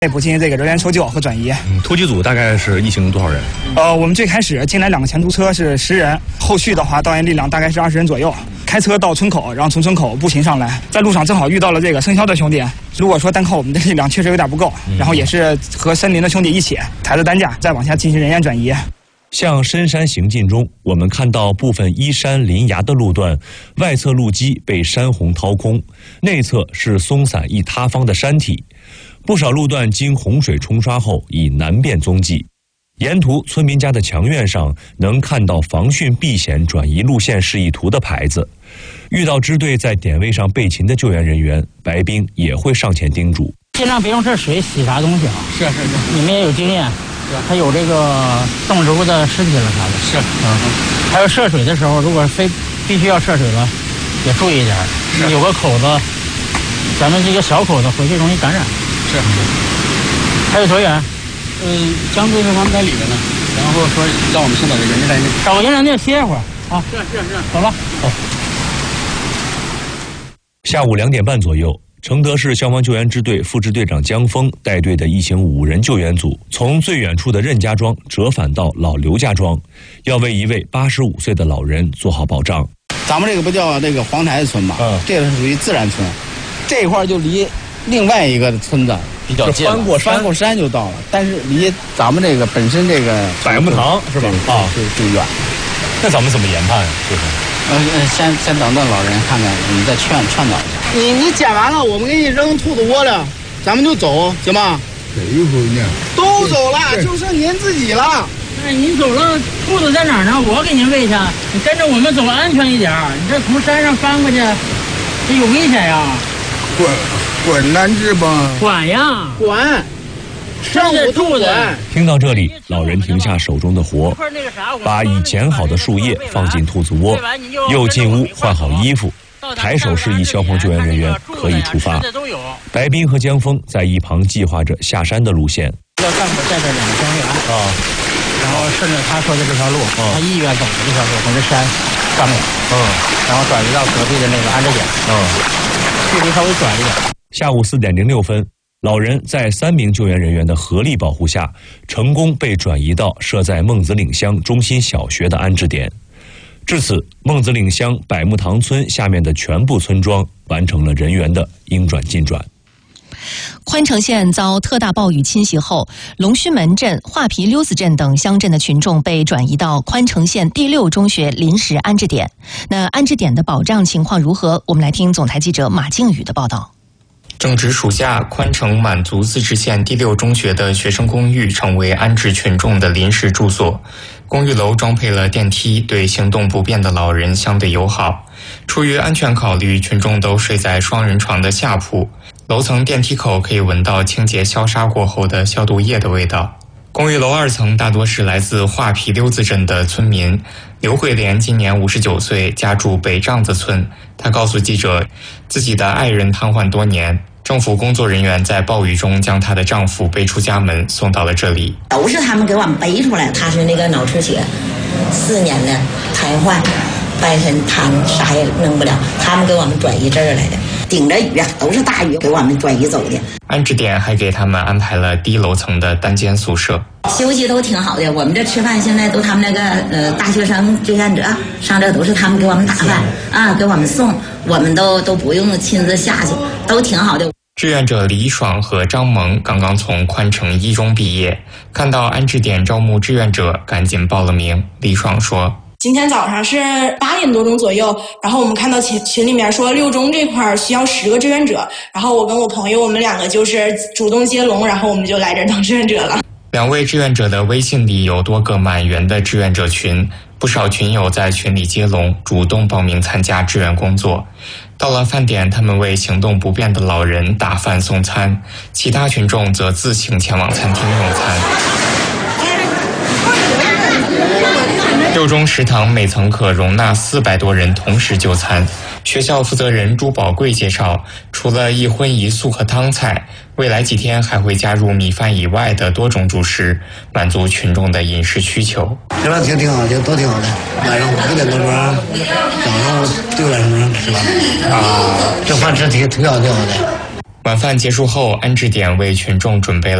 内部进行这个人员搜救和转移。 突击组大概是一行多少人？ 我们最开始进来2个前途车是10人，后续的话导演力量大概是20人左右。开车到村口，然后从村口步行上来，在路上正好遇到了这个生肖的兄弟。如果说单靠我们的力量确实有点不够，然后也是和森林的兄弟一起抬着担架再往下进行人员转移。 向深山行进中，我们看到部分依山临崖的路段，外侧路基被山洪掏空，内侧是松散易塌方的山体。不少路段经洪水冲刷后已难辨踪迹，沿途村民家的墙院上能看到防汛避险转移路线示意图的牌子。遇到支队在点位上备勤的救援人员，白兵也会上前叮嘱： 尽量别用这水洗啥东西啊！ 是， 你们也有经验，还有这个动植物的尸体了啥的。 是， 还有涉水的时候，如果必须要涉水了，也注意一点，有个口子，咱们这个小口子回去容易感染。 是， 还有多远？ 江队他们在里面呢，然后说让我们先找个人在那， 找个人在那歇会儿啊。 是， 走吧。 下午2点半左右，承德市消防救援支队副支队长江峰带队的一行5人救援组，从最远处的任家庄折返到老刘家庄，要为一位85岁的老人做好保障。 咱们这个不叫那个黄台村嘛，这个是属于自然村，这一块就离另外一个村子比较近，翻过山就到了，但是离咱们这个本身这个百木堂是吧？ 是远。 那咱们怎么研判？就是。 先等老人看看，你再劝导一下。 你捡完了，我们给你扔兔子窝了，咱们就走，行吗？ 一会儿呢？ 都走了，就剩您自己了。 那您走了，兔子在哪儿呢？我给您喂去。你跟着我们走安全一点。你这从山上翻过去，这有危险呀！ 管难治吧？ 管呀， 管。上午都管。 听到这里，老人停下手中的活，把已剪好的树叶放进兔子窝，又进屋换好衣服，抬手示意消防救援人员可以出发。白斌和江峰在一旁计划着下山的路线。 要干部带着2个消防员然后顺着他说的这条路，他意愿走的这条路，从这山上面，然后转移到隔壁的那个安置点，距离稍微短一点。 下午4点06分。老人在3名救援人员的合力保护下，成功被转移到设在孟子岭乡中心小学的安置点。至此，孟子岭乡百木堂村下面的全部村庄完成了人员的应转尽转。 宽城县遭特大暴雨侵袭后，龙须门镇、画皮溜子镇等乡镇的群众被转移到宽城县第6中学临时安置点。那安置点的保障情况如何？我们来听总台记者马靖宇的报道。 正值暑假，宽城满族自治县第6中学的学生公寓成为安置群众的临时住所。公寓楼装配了电梯，对行动不便的老人相对友好。出于安全考虑，群众都睡在双人床的下铺。楼层电梯口可以闻到清洁消杀过后的消毒液的味道。公寓楼2层大多是来自画皮溜子镇的村民。刘慧莲今年59岁，家住北帐子村。她告诉记者，自己的爱人瘫痪多年，政府工作人员在暴雨中将她的丈夫背出家门，送到了这里。 都是他们给我们背出来。她是那个脑出血，4年的瘫痪，半身瘫，啥也弄不了。他们给我们转移这儿来的，顶着雨啊，都是大雨给我们转移走的。 安置点还给他们安排了低楼层的单间宿舍， 休息都挺好的。我们这吃饭现在都他们那个大学生志愿者上这都是他们给我们打饭啊，给我们送，我们都不用亲自下去，都挺好的。 志愿者李爽和张萌刚刚从宽城1中毕业，看到安置点招募志愿者，赶紧报了名。李爽说， 今天早上是8点多钟左右，然后我们看到群里面说6中这块需要10个志愿者，然后我跟我朋友我们2个就是主动接龙，然后我们就来这儿当志愿者了。 2位志愿者的微信里有多个满员的志愿者群，不少群友在群里接龙，主动报名参加志愿工作。到了饭点，他们为行动不便的老人打饭送餐，其他群众则自行前往餐厅用餐。6中食堂每层可容纳400多人同时就餐。学校负责人朱宝贵介绍，除了1荤1素和汤菜，未来几天还会加入米饭以外的多种主食，满足群众的饮食需求。 这边挺好，都挺好的。晚上5点多钟，早上6点钟吃饭。这饭吃挺好的。 晚饭结束后，安置点为群众准备了